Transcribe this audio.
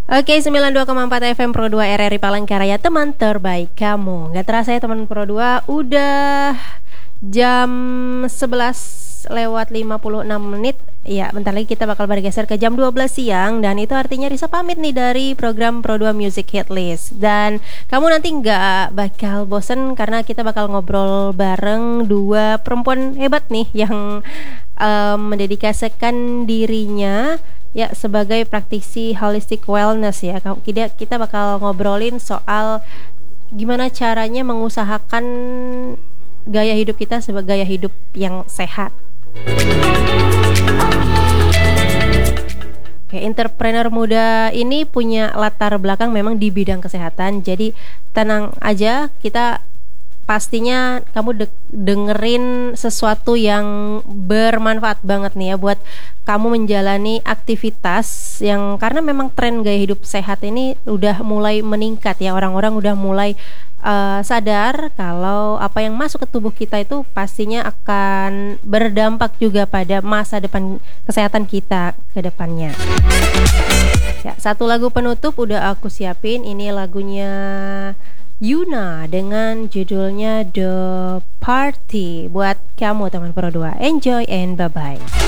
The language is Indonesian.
Oke, 92,4 FM Pro 2 RRI Palangkaraya, teman terbaik kamu. Gak terasa ya teman Pro 2, udah jam 11 lewat 56 menit. Ya, bentar lagi kita bakal bergeser ke jam 12 siang. Dan itu artinya Risa pamit nih dari program Pro 2 Music Hit List. Dan kamu nanti gak bakal bosen karena kita bakal ngobrol bareng dua perempuan hebat nih yang mendedikasikan dirinya ya sebagai praktisi holistic wellness ya. Kita bakal ngobrolin soal gimana caranya mengusahakan gaya hidup kita sebagai gaya hidup yang sehat. Oke, entrepreneur muda ini punya latar belakang memang di bidang kesehatan. Jadi tenang aja, kita pastinya kamu dengerin sesuatu yang bermanfaat banget nih ya buat kamu menjalani aktivitas yang, karena memang tren gaya hidup sehat ini udah mulai meningkat ya. Orang-orang udah mulai sadar kalau apa yang masuk ke tubuh kita itu pastinya akan berdampak juga pada masa depan kesehatan kita ke depannya. Ya, satu lagu penutup udah aku siapin. Ini lagunya Yuna dengan judulnya The Party buat kamu teman Pro 2. Enjoy and bye-bye.